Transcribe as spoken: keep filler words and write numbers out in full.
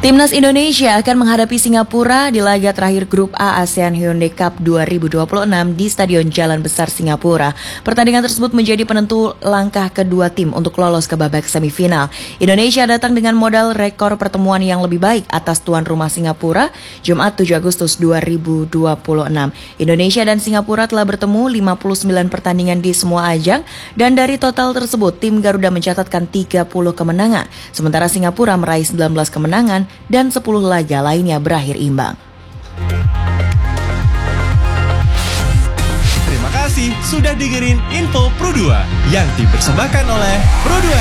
Timnas Indonesia akan menghadapi Singapura di laga terakhir Grup A ASEAN Hyundai Cup dua ribu dua puluh enam di Stadion Jalan Besar Singapura. Pertandingan tersebut menjadi penentu langkah kedua tim untuk lolos ke babak semifinal. Indonesia datang dengan modal rekor pertemuan yang lebih baik atas tuan rumah Singapura Jumat tujuh Agustus dua ribu dua puluh enam. Indonesia dan Singapura telah bertemu lima puluh sembilan pertandingan di semua ajang dan dari total tersebut tim Garuda mencatatkan tiga puluh kemenangan, sementara Singapura meraih sembilan belas kemenangan dan sepuluh laga lainnya berakhir imbang. Terima kasih sudah dengerin Info Pro dua yang dipersembahkan oleh Pro dua.